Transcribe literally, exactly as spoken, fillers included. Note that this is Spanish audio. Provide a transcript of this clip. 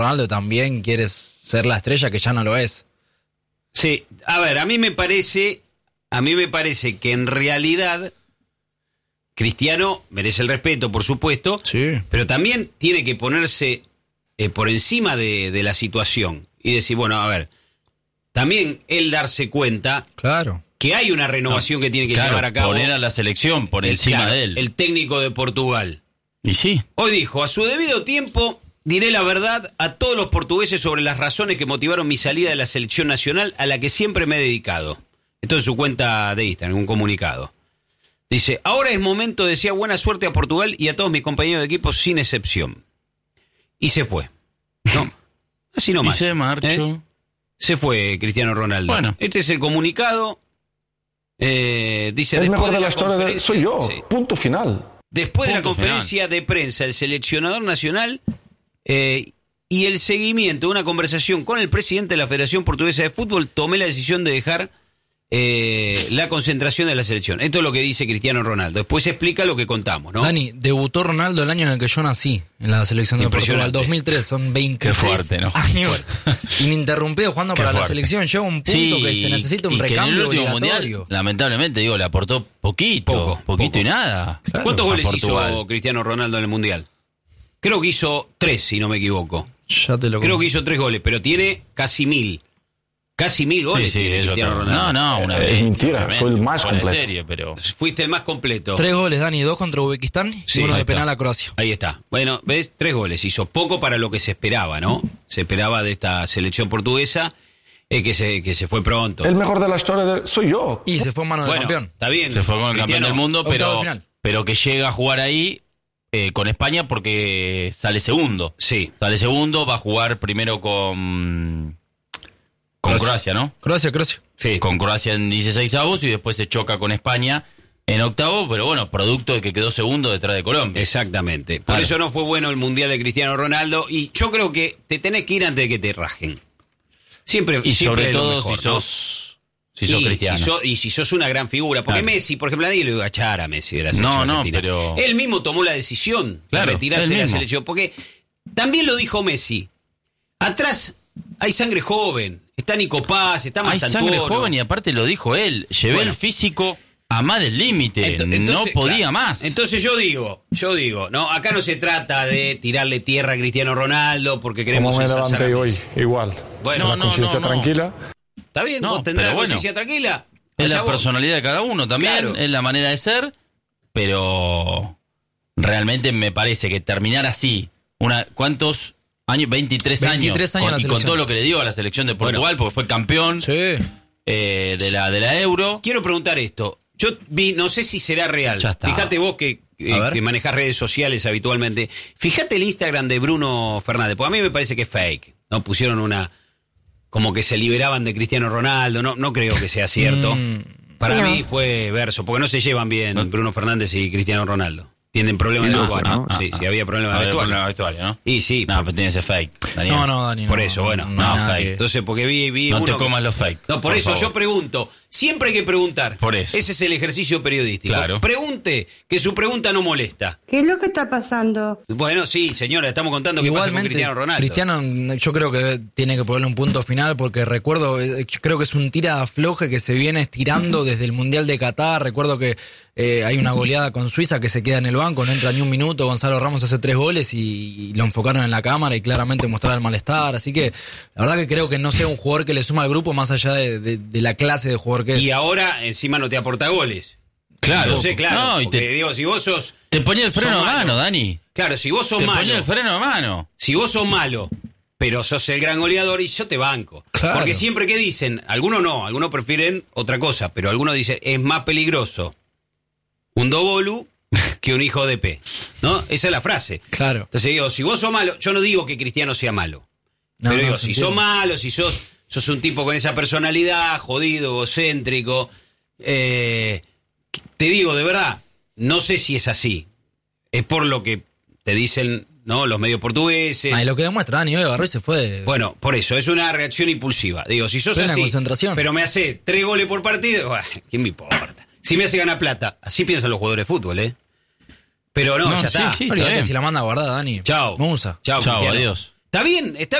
Ronaldo también quiere ser la estrella que ya no lo es. Sí, a ver, a mí me parece, a mí me parece que en realidad Cristiano merece el respeto, por supuesto, sí, pero también tiene que ponerse eh, por encima de, de la situación y decir, bueno, a ver, también él darse cuenta, claro, que hay una renovación no, que tiene que claro, llevar a cabo. Poner a la selección por el, encima claro, de él. El técnico de Portugal. Y sí. Hoy dijo, a su debido tiempo diré la verdad a todos los portugueses sobre las razones que motivaron mi salida de la selección nacional a la que siempre me he dedicado. Esto en su cuenta de Instagram, un comunicado. Dice, ahora es momento de desear buena suerte a Portugal y a todos mis compañeros de equipo sin excepción. Y se fue. No, así nomás. Y se marchó. ¿Eh? Se fue Cristiano Ronaldo. Bueno. Este es el comunicado. Eh, dice, el después mejor de, de la, la historia de, soy yo, sí. punto final. Después de la Punto conferencia final. de prensa del seleccionador nacional eh, y el seguimiento de una conversación con el presidente de la Federación Portuguesa de Fútbol, tomé la decisión de dejar eh, la concentración de la selección. Esto es lo que dice Cristiano Ronaldo. Después se explica lo que contamos, ¿no? Dani, debutó Ronaldo el año en el que yo nací, en la selección de Portugal, dos mil tres, son veintitrés Qué fuerte, ¿no? años ininterrumpidos jugando Qué para fuerte. la selección. Llega un punto Sí, que se necesita un y que recambio en el último obligatorio. mundial, lamentablemente, digo, le aportó poquito, Poco, poquito poco. y nada. Claro, ¿Cuántos a goles Portugal. hizo Cristiano Ronaldo en el Mundial? Creo que hizo tres, si no me equivoco. Ya te lo Creo comento. que hizo tres goles, pero tiene casi mil. Casi mil goles Sí, sí, tiene eso Cristiano también. Ronaldo. No, no, una Es vez. mentira, obviamente, soy el más fuera de completo. serie, pero... Fuiste el más completo. Tres goles, Dani, dos contra Uzbekistán y Sí, uno ahí de está. penal a Croacia. Ahí está. Bueno, ¿ves? Tres goles. Hizo poco para lo que se esperaba, ¿no? Se esperaba de esta selección portuguesa eh, que, se, que se fue pronto. El mejor de la historia de, soy yo. Y se fue en mano del Bueno, campeón. está bien. Se fue con el campeón Cristiano, del mundo, octavo pero, de final. pero que llega a jugar ahí eh, con España porque sale segundo. Sí. Sale segundo, va a jugar primero con, con Croacia. Croacia, ¿no? Croacia, Croacia. Sí. Con Croacia en dieciseisavos y después se choca con España en octavo, pero bueno, producto de que quedó segundo detrás de Colombia. Exactamente. Por Claro. eso no fue bueno el Mundial de Cristiano Ronaldo. Y yo creo que te tenés que ir antes de que te rajen. Siempre, Y siempre sobre es lo todo mejor, si ¿no? sos, si sos y, cristiano. Si sos, y si sos una gran figura. Porque Claro. Messi, por ejemplo, nadie lo iba a echar a Messi de la selección No, no, argentina. pero- Él mismo tomó la decisión Claro, de retirarse él de la mismo. selección. Porque también lo dijo Messi. Atrás hay sangre joven. Está Nico Paz, está Hay Mastantuono. sangre joven y aparte lo dijo él. Llevé Bueno. el físico a más del límite. Ento- No entonces, podía claro, más. Entonces yo digo, yo digo, no, acá no se trata de tirarle tierra a Cristiano Ronaldo porque queremos Como me ensalzar a levanté hoy, Messi. igual. Bueno, Con la no, conciencia no, no. tranquila. Está bien, No, vos tendrás pero la bueno. conciencia tranquila. Es Allá la vos. personalidad de cada uno también, Claro. es la manera de ser, pero realmente me parece que terminar así, una ¿cuántos años? veintitrés, veintitrés años con, en la y con selección. todo lo que le dio a la selección de Portugal, Bueno. porque fue campeón Sí. eh, de la de la Euro. Quiero preguntar esto. Yo vi, no sé si será real. Ya está. Fíjate vos que, eh, A ver. que manejás redes sociales habitualmente. Fíjate el Instagram de Bruno Fernández, porque a mí me parece que es fake. No pusieron una como que se liberaban de Cristiano Ronaldo. No, no creo que sea cierto. Mm, Para No. mí fue verso, porque no se llevan bien No. Bruno Fernández y Cristiano Ronaldo. Tienen problemas de Sí, vestuario. ¿no? Sí, Ah, sí, ah. había problemas de Había vestuario. problemas de vestuario, ¿no? Y sí, No, pero tiene ese fake, Daniel. No, no, Dani. por no, eso, no, bueno. no, no, hay nada fake. que- Entonces, porque vi, vi No uno te que- comas los fake. No, por, por eso favor. yo pregunto. Siempre hay que preguntar. Por eso. Ese es el ejercicio periodístico. Claro. Pregunte, que su pregunta no molesta. ¿Qué es lo que está pasando? Bueno, sí, señora, estamos contando qué pasa con Igualmente, Cristiano Ronaldo. Cristiano, yo creo que tiene que ponerle un punto final porque recuerdo, eh, yo creo que es un tira afloje que se viene estirando desde el Mundial de Qatar. Recuerdo que eh, hay una goleada con Suiza que se queda en el banco, no entra ni un minuto. Gonzalo Ramos hace tres goles y, y lo enfocaron en la cámara y claramente mostraba el malestar. Así que la verdad que creo que no sea un jugador que le suma al grupo más allá de, de- de la clase de jugador que es. Y ahora encima no te aporta goles. Claro. Lo sé, claro. No, y porque, te- digo, si vos sos. Te ponía el freno sos a malo. mano, Dani. Claro, si vos sos Te malo. ponía el freno a mano. Si vos sos malo, pero sos el gran goleador y yo te banco. Claro. Porque siempre que dicen, algunos no, algunos prefieren otra cosa, pero algunos dicen, es más peligroso un dobolu que un hijo de P. ¿No? Esa es la frase. Claro. Entonces digo, si vos sos malo, yo no digo que Cristiano sea malo. No, pero no, digo, se si entiende. sos malo, si sos, sos un tipo con esa personalidad, jodido, egocéntrico, eh, te digo, de verdad, no sé si es así. Es por lo que te dicen, ¿no? Los medios portugueses. Ah, y lo que demuestra Dani hoy agarró y se fue. Bueno, por eso, es una reacción impulsiva. Digo, si sos Plena así, concentración. pero me hace tres goles por partido, bah, ¿quién me importa? Si me hace ganar plata, así piensan los jugadores de fútbol, ¿eh? Pero no, No, ya sí, está. sí. No, está olvidate bien. si la manda guardada, Dani. Chao. Musa. Chao, Chao, Cristiano. adiós. Está bien, está